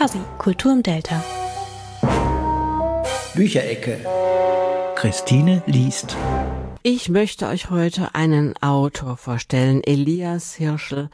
Quasi Kultur im Delta. Bücherecke. Christine liest. Ich möchte euch heute einen Autor vorstellen, Elias Hirschl,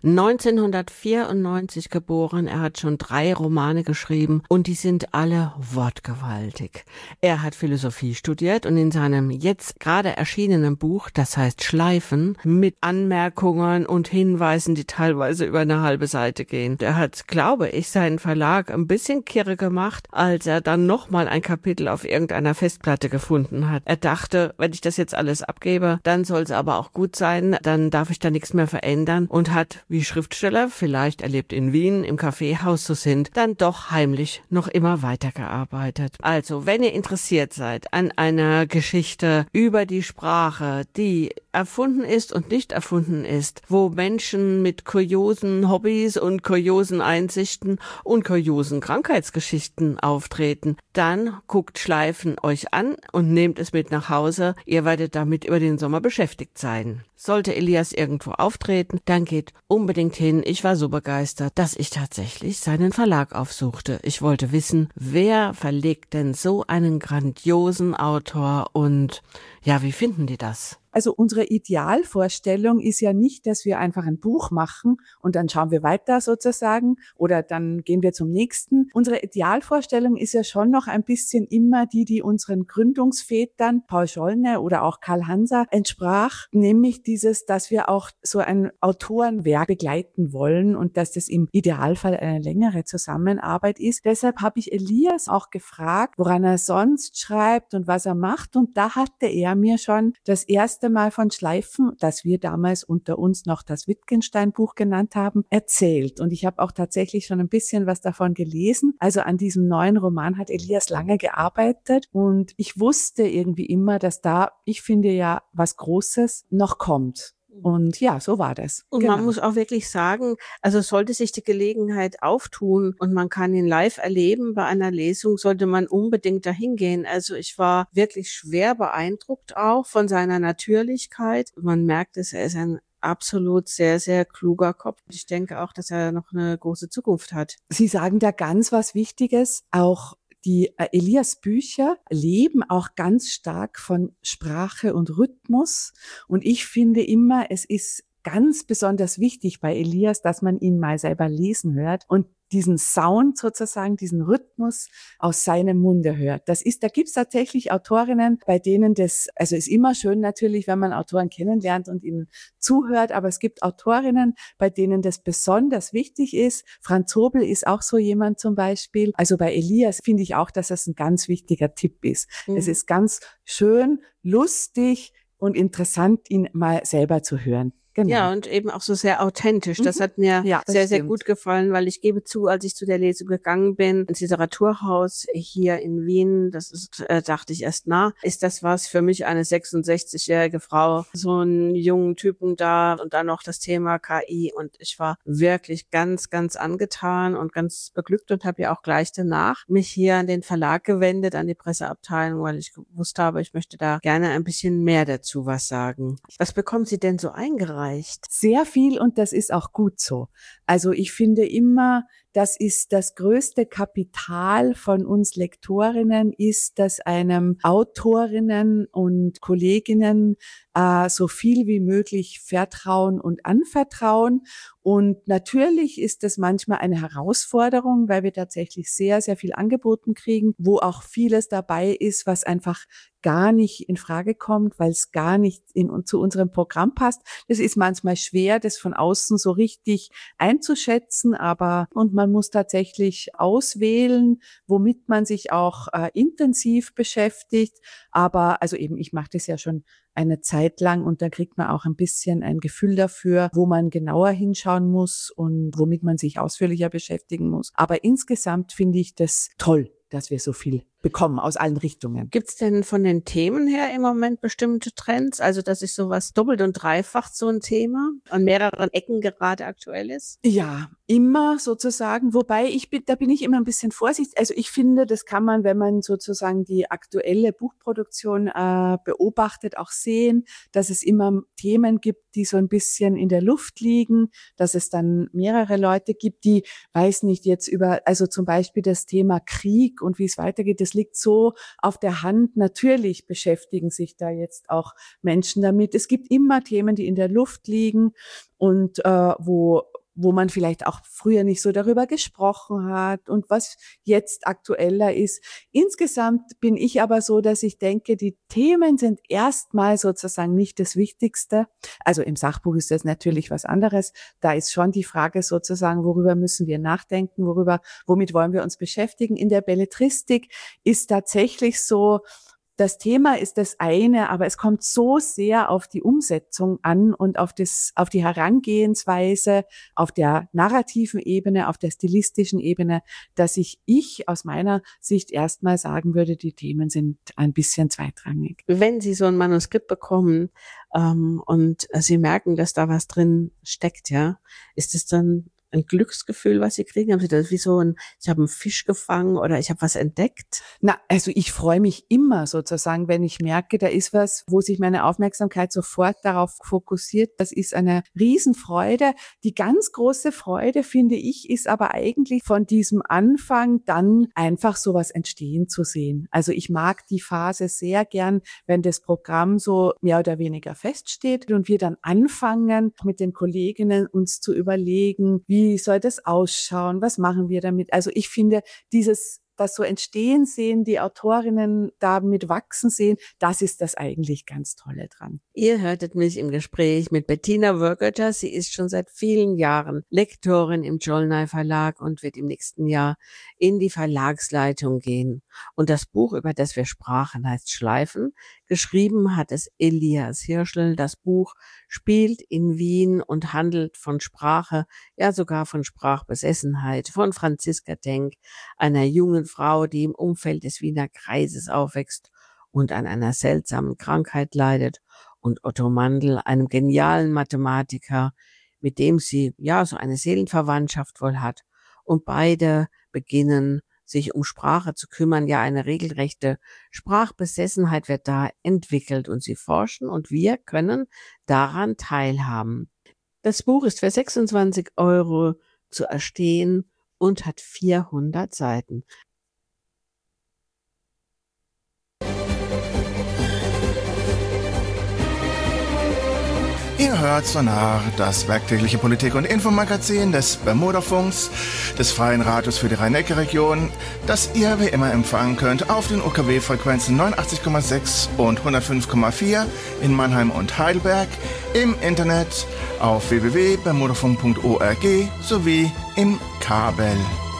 1994 geboren. Er hat schon 3 Romane geschrieben und die sind alle wortgewaltig. Er hat Philosophie studiert und in seinem jetzt gerade erschienenen Buch, das heißt Schleifen, mit Anmerkungen und Hinweisen, die teilweise über eine halbe Seite gehen. Er hat, glaube ich, seinen Verlag ein bisschen kirre gemacht, als er dann nochmal ein Kapitel auf irgendeiner Festplatte gefunden hat. Er dachte, wenn ich das jetzt alles abgebe, dann soll es aber auch gut sein, dann darf ich da nichts mehr verändern und hat, wie Schriftsteller, vielleicht erlebt in Wien, im Kaffeehaus so sind, dann doch heimlich noch immer weitergearbeitet. Also, wenn ihr interessiert seid an einer Geschichte über die Sprache, die erfunden ist und nicht erfunden ist, wo Menschen mit kuriosen Hobbys und kuriosen Einsichten und kuriosen Krankheitsgeschichten auftreten, dann guckt Schleifen euch an und nehmt es mit nach Hause. Ihr werdet damit über den Sommer beschäftigt sein. Sollte Elias irgendwo auftreten, dann geht unbedingt hin. Ich war so begeistert, dass ich tatsächlich seinen Verlag aufsuchte. Ich wollte wissen, wer verlegt denn so einen grandiosen Autor und ja, wie finden die das? Also unsere Idealvorstellung ist ja nicht, dass wir einfach ein Buch machen und dann schauen wir weiter sozusagen oder dann gehen wir zum nächsten. Unsere Idealvorstellung ist ja schon noch ein bisschen immer die unseren Gründungsvätern, Paul Schollner oder auch Karl Hanser, entsprach, nämlich dieses, dass wir auch so ein Autorenwerk begleiten wollen und dass das im Idealfall eine längere Zusammenarbeit ist. Deshalb habe ich Elias auch gefragt, woran er sonst schreibt und was er macht, und da hatte er mir schon das erste Mal von Schleifen, das wir damals unter uns noch das Wittgenstein-Buch genannt haben, erzählt. Und ich habe auch tatsächlich schon ein bisschen was davon gelesen. Also an diesem neuen Roman hat Elias lange gearbeitet und ich wusste irgendwie immer, dass da, ich finde ja, was Großes noch kommt. Und ja, so war das. Und man muss auch wirklich sagen, also sollte sich die Gelegenheit auftun und man kann ihn live erleben bei einer Lesung, sollte man unbedingt dahin gehen. Also ich war wirklich schwer beeindruckt auch von seiner Natürlichkeit. Man merkt es, er ist ein absolut sehr, sehr kluger Kopf. Ich denke auch, dass er noch eine große Zukunft hat. Sie sagen da ganz was Wichtiges, auch die Elias-Bücher leben auch ganz stark von Sprache und Rhythmus. Und ich finde immer, es ist ganz besonders wichtig bei Elias, dass man ihn mal selber lesen hört und diesen Sound sozusagen, diesen Rhythmus aus seinem Munde hört. Da gibt's tatsächlich Autorinnen, bei denen das, also ist immer schön natürlich, wenn man Autoren kennenlernt und ihnen zuhört, aber es gibt Autorinnen, bei denen das besonders wichtig ist. Franz Hobel ist auch so jemand zum Beispiel. Also bei Elias finde ich auch, dass das ein ganz wichtiger Tipp ist. Es ist ganz schön, lustig und interessant, ihn mal selber zu hören. Genau. Ja, und eben auch so sehr authentisch. Das hat mir sehr, sehr gut gefallen, weil ich gebe zu, als ich zu der Lesung gegangen bin, ins Literaturhaus hier in Wien, das ist, dachte ich erst, ist das was für mich, eine 66-jährige Frau, so einen jungen Typen da und dann noch das Thema KI, und ich war wirklich ganz, ganz angetan und ganz beglückt und habe ja auch gleich danach mich hier an den Verlag gewendet, an die Presseabteilung, weil ich gewusst habe, ich möchte da gerne ein bisschen mehr dazu was sagen. Was bekommen Sie denn so eingereicht? Sehr viel, und das ist auch gut so. Also ich finde immer, das ist das größte Kapital von uns Lektorinnen, ist, dass einem Autorinnen und Kolleginnen so viel wie möglich vertrauen und anvertrauen. Und natürlich ist das manchmal eine Herausforderung, weil wir tatsächlich sehr, sehr viel angeboten kriegen, wo auch vieles dabei ist, was einfach gar nicht in Frage kommt, weil es gar nicht zu unserem Programm passt. Das ist manchmal schwer, das von außen so richtig einzuschätzen, und man muss tatsächlich auswählen, womit man sich auch intensiv beschäftigt. Aber also eben, ich mache das ja schon eine Zeit lang und da kriegt man auch ein bisschen ein Gefühl dafür, wo man genauer hinschauen muss und womit man sich ausführlicher beschäftigen muss. Aber insgesamt finde ich das toll, dass wir so viel bekommen aus allen Richtungen. Gibt's denn von den Themen her im Moment bestimmte Trends? Also, dass sich sowas doppelt und dreifacht so ein Thema an mehreren Ecken gerade aktuell ist? Ja, immer sozusagen, wobei da bin ich immer ein bisschen vorsichtig. Also ich finde, das kann man, wenn man sozusagen die aktuelle Buchproduktion beobachtet, auch sehen, dass es immer Themen gibt, die so ein bisschen in der Luft liegen, dass es dann mehrere Leute gibt, die, weiß nicht, jetzt also zum Beispiel das Thema Krieg und wie es weitergeht, das liegt so auf der Hand. Natürlich beschäftigen sich da jetzt auch Menschen damit. Es gibt immer Themen, die in der Luft liegen und wo man vielleicht auch früher nicht so darüber gesprochen hat und was jetzt aktueller ist. Insgesamt bin ich aber so, dass ich denke, die Themen sind erstmal sozusagen nicht das Wichtigste. Also im Sachbuch ist das natürlich was anderes. Da ist schon die Frage sozusagen, worüber müssen wir nachdenken, womit wollen wir uns beschäftigen. In der Belletristik ist tatsächlich so, das Thema ist das eine, aber es kommt so sehr auf die Umsetzung an und auf die Herangehensweise, auf der narrativen Ebene, auf der stilistischen Ebene, dass ich aus meiner Sicht erstmal sagen würde, die Themen sind ein bisschen zweitrangig. Wenn Sie so ein Manuskript bekommen, und Sie merken, dass da was drin steckt, ja, ist es dann ein Glücksgefühl, was Sie kriegen? Haben Sie das wie ich habe einen Fisch gefangen oder ich habe was entdeckt? Na, also ich freue mich immer sozusagen, wenn ich merke, da ist was, wo sich meine Aufmerksamkeit sofort darauf fokussiert. Das ist eine Riesenfreude. Die ganz große Freude, finde ich, ist aber eigentlich von diesem Anfang dann einfach sowas entstehen zu sehen. Also ich mag die Phase sehr gern, wenn das Programm so mehr oder weniger feststeht und wir dann anfangen, mit den Kolleginnen uns zu überlegen, wie soll das ausschauen, was machen wir damit? Also ich finde, das so entstehen sehen, die Autorinnen damit wachsen sehen, das ist das eigentlich ganz Tolle dran. Ihr hörtet mich im Gespräch mit Bettina Wörgötter. Sie ist schon seit vielen Jahren Lektorin im Csolnay Verlag und wird im nächsten Jahr in die Verlagsleitung gehen. Und das Buch, über das wir sprachen, heißt Schleifen. Geschrieben hat es Elias Hirschl. Das Buch spielt in Wien und handelt von Sprache, ja sogar von Sprachbesessenheit, von Franziska Denk, einer jungen Frau, die im Umfeld des Wiener Kreises aufwächst und an einer seltsamen Krankheit leidet, und Otto Mandl, einem genialen Mathematiker, mit dem sie ja so eine Seelenverwandtschaft wohl hat. Und beide beginnen, sich um Sprache zu kümmern. Ja, eine regelrechte Sprachbesessenheit wird da entwickelt und sie forschen und wir können daran teilhaben. Das Buch ist für 26 € zu erstehen und hat 400 Seiten. Ihr hört Sonar, das werktägliche Politik- und Infomagazin des Bermudafunks, des Freien Radios für die Rhein-Neckar-Region, das ihr wie immer empfangen könnt auf den UKW-Frequenzen 89,6 und 105,4 in Mannheim und Heidelberg, im Internet auf www.bermudafunk.org sowie im Kabel.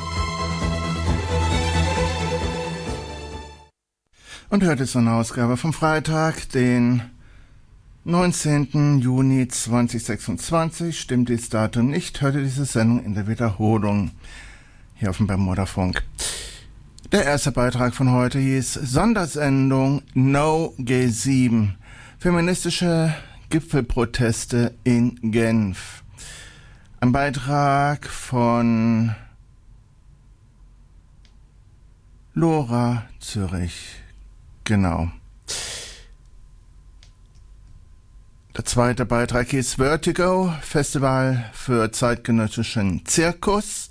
Und hört jetzt eine Ausgabe vom Freitag, den 19. Juni 2026, stimmt das Datum nicht, hört ihr diese Sendung in der Wiederholung hier auf dem Bermudafunk. Der erste Beitrag von heute hieß Sondersendung No G7, feministische Gipfelproteste in Genf. Ein Beitrag von Lora Zürich, genau. Der zweite Beitrag hieß Vertigo, Festival für zeitgenössischen Zirkus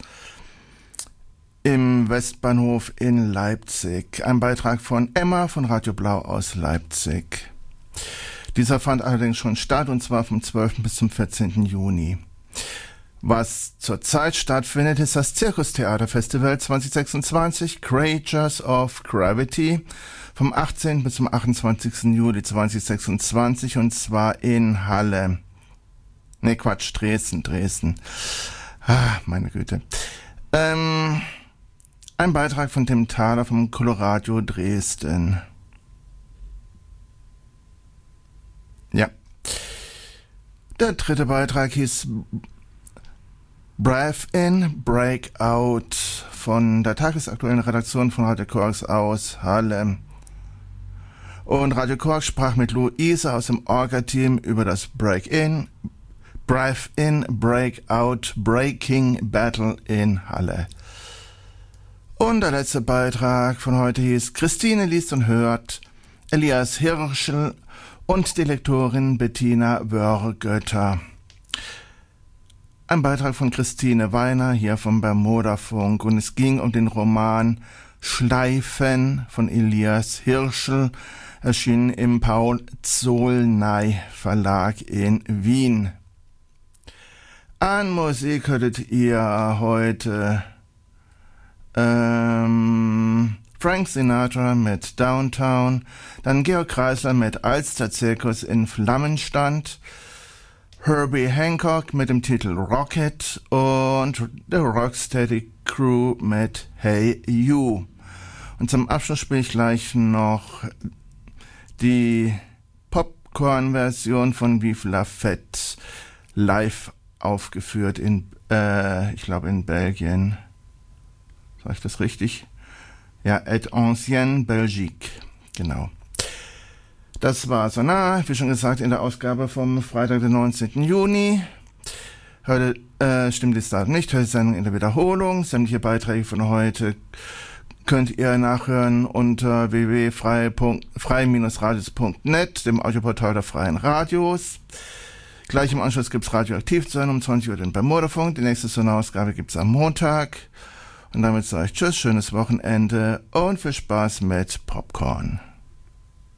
im Westbahnhof in Leipzig. Ein Beitrag von Emma von Radio Blau aus Leipzig. Dieser fand allerdings schon statt, und zwar vom 12. bis zum 14. Juni. Was zurzeit stattfindet, ist das Zirkustheaterfestival 2026 Creatures of Gravity vom 18. bis zum 28. Juli 2026, und zwar in Halle. Ne, Quatsch, Dresden. Ah, meine Güte. Ein Beitrag von Tim Thaler vom Coloradio Dresden. Ja. Der dritte Beitrag hieß Breath In, Break Out von der tagesaktuellen Redaktion von Radio Quarks aus Halle. Und Radio Quarks sprach mit Luise aus dem Orga-Team über das Break-In, Breath In, Break Out, Breaking Battle in Halle. Und der letzte Beitrag von heute hieß Christine liest und hört, Elias Hirschl und die Lektorin Bettina Wörgötter. Ein Beitrag von Christine Weiner hier vom Bermuda-Funk und es ging um den Roman Schleifen von Elias Hirschl, erschienen im Paul-Zolnay Verlag in Wien. An Musik hörtet ihr heute Frank Sinatra mit Downtown, dann Georg Kreisler mit Als der Zirkus in Flammen stand, Herbie Hancock mit dem Titel Rocket und The Rocksteady Crew mit Hey You. Und zum Abschluss spiele ich gleich noch die Popcorn-Version von Vive la Fête live aufgeführt in, ich glaube in Belgien. Sag ich das richtig? Ja, et ancienne Belgique. Genau. Das war Sonar, wie schon gesagt, in der Ausgabe vom Freitag, den 19. Juni. Heute stimmt das Datum nicht, heute ist die Sendung in der Wiederholung. Sämtliche Beiträge von heute könnt ihr nachhören unter www.frei-radios.net, dem Audioportal der Freien Radios. Gleich im Anschluss gibt's Radioaktiv zu hören um 20 Uhr den Bermuda-Funk. Die nächste Sonar-Ausgabe gibt's am Montag. Und damit sage ich Tschüss, schönes Wochenende und viel Spaß mit Popcorn.